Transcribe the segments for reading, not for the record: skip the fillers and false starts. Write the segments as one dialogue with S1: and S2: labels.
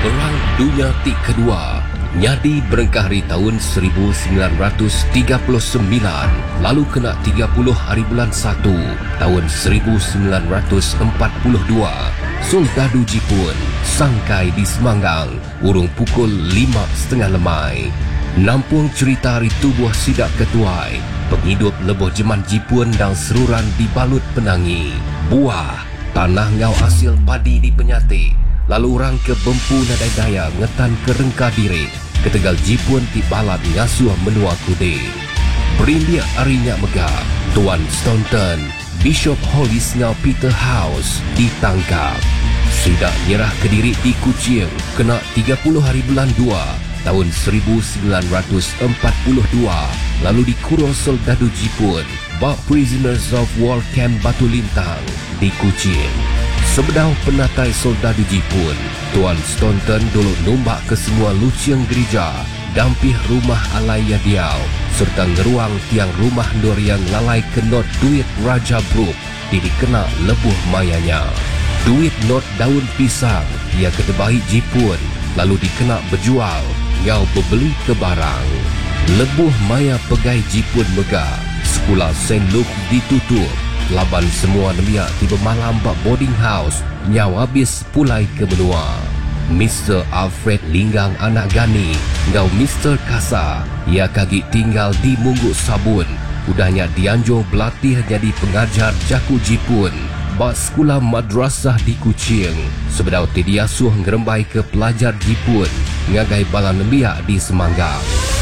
S1: Perang Dunia Kedua nyadi berengkah hari tahun 1939, lalu kena 30 hari bulan 1 tahun 1942. Soldadu Jepun sangkai di Semanggang urung pukul 5.30 lemai. Nampung cerita hari tubuh sidak ketuai, penghidup leboh Jerman Jepun dan seruran dibalut penangi. Buah tanah ngau hasil padi di penyatik, lalu orang ke Bempu Nadai Daya ngetan ke Rengka Diri, ke Tegal Jepun ti balat ngasuh menua kude. Berindia arinya megah, Tuan Staunton, Bishop Hollis ngau Peter House ditangkap. Sidak nyerah ke Diri di Kuching, kena 30 hari bulan 2 tahun 1942, lalu dikurung soldadu Jepun bak Prisoners of War Camp Batu Lintang di Kuching. Sebedau penatai soldadu Jepun, Tuan Staunton dulu nombak ke semua luciang gereja, dampih rumah alai Yadiau, serta ngeruang tiang rumah Doriang lalai kenot duit Raja Brooke dikena lebuh mayanya. Duit not daun pisang ia kedebai Jepun, lalu dikena berjual ngau berbeli ke barang. Lebuh maya pegai Jepun megah, sekolah St. Luke ditutup, laban semua nemiak tiba malam bak boarding house nyau habis pulai ke benua. Mr. Alfred Linggang anak Gani ngau Mr. Kasa ia kaki tinggal di Mungguk Sabun, udahnya dianjur berlatih jadi pengajar jaku Jepun bak sekolah madrasah di Kuching. Sebedau tidiasuh ngerembai ke pelajar Jepun ngagai balang nemiak di Semanggang.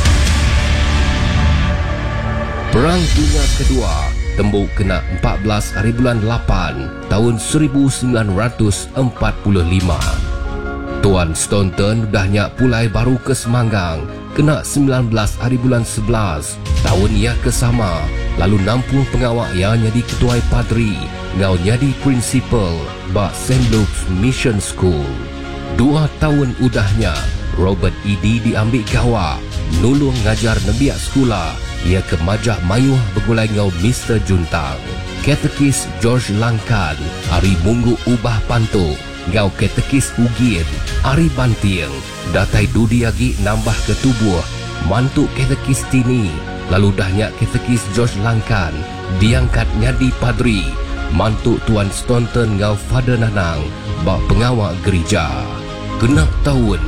S1: Perang Dunia Kedua tembuk kena 14 hari bulan 8 tahun 1945. Tuan Staunton udahnya pulai baru ke Semanggang, kena 19 hari bulan 11 tahun ia kesama, lalu nampung pengawak yang jadi ketuai padri ngau jadi prinsipal bak St. Luke's Mission School. 2 tahun udahnya Robert Eddy diambil gawak nulung ngajar nebiak sekolah. Ia ke Majak Mayuh bergulai ngau Mr. Juntang. Katekis George Langkan hari Munggu ubah pantuk ngau katekis Ugin hari Banting. Datai Dudi lagi nambah ke tubuh mantuk katekis Tini, lalu dahnya katekis George Langkan diangkat nyadi padri mantuk Tuan Staunton ngau Father Nanang bak pengawal gereja. Kena tahun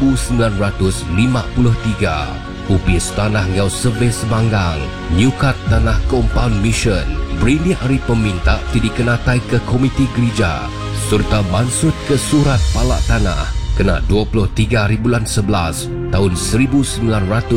S1: 1953, upis tanah ngau Sebe Semanggang, nyukat tanah Compound Mission, berindia hari peminta tidak kenatai ke komiti gereja, serta mansut ke surat palak tanah, kena 23 hari bulan 11 tahun 1956.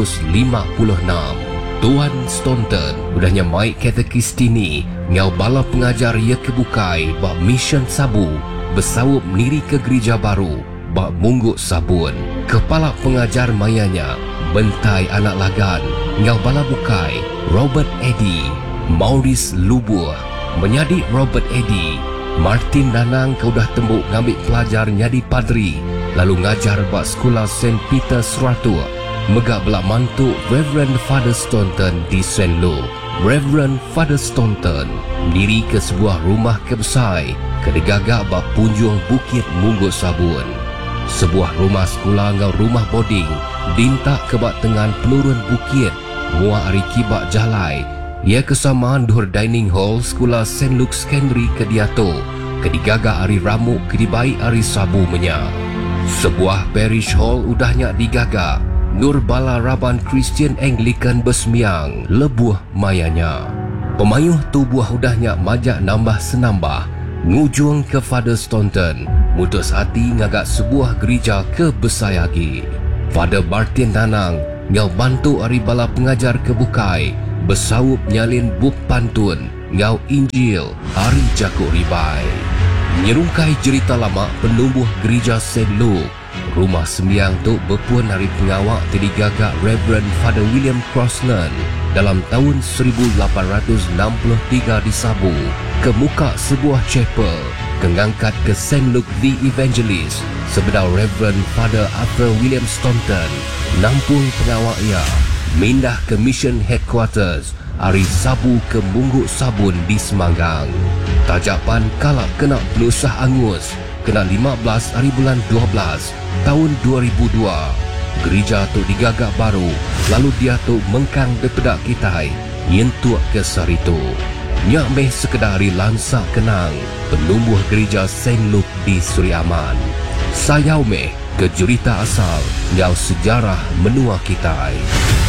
S1: Tuan Staunton udahnya maik katekis Tini ngau bala pengajar ia kebukai bak Mission Sabu, bersawup niri ke gereja baru bak Mungguk Sabun. Kepala pengajar mayanya bentai anak lagan ngau bala bukai Robert Eddy, Maurice Lubuh menjadi Robert Eddy. Martin Danang kau dah tembuk ngambil pelajar nyadi padri, lalu ngajar bak sekolah St. Peter Seratu. Megak belak mantuk Reverend Father Staunton di St. Luke. Reverend Father Staunton mendiri ke sebuah rumah kebesai kedegagak bak punjung Bukit Mungguk Sabun. Sebuah rumah sekolah ngau rumah boarding dintak ke bak tengan penurun bukit mua ari kibak jalai. Ia kesamaan dur dining hall sekolah St. Luke Secondary ke Diato, kedigagak ari ramuk kedibai ari Sabu menya. Sebuah parish hall udahnya digagak Nur Bala Raban Christian Anglican Besmiang lebuh mayanya. Pemayuh tubuh udahnya majak nambah senambah ngujung ke Father Staunton mutus hati ngagak sebuah gereja ke Besayagi. Father Martin Nanang ngau bantu ari bala pengajar kebukai bersawup nyalin buk pantun ngau Injil hari Jakuk Ribai. Nyerungkai cerita lama penumbuh gereja St. Luke, rumah sembiang tu berpuan hari pengawak terdigagak Reverend Father William Crosland dalam tahun 1863 di Sabu, ke muka sebuah chapel kengangkat ke St. Luke the Evangelist. Sebedau Reverend Father Arthur William Staunton nampung pengawak ia mindah ke Mission Headquarters hari Sabu ke Mungguk Sabun di Semanggang. Tajapan kalak kena pelusah angus kena 15 hari bulan 12 tahun 2002. Gereja tu digagak baru, lalu dia tu mengkang daripada kitai, nyentuak ke saritu. Nyak meh sekedari lansak kenang penumbuh gereja Saint Luke di Suri Aman. Sayau meh ke jurita asal nyau sejarah menua kitai.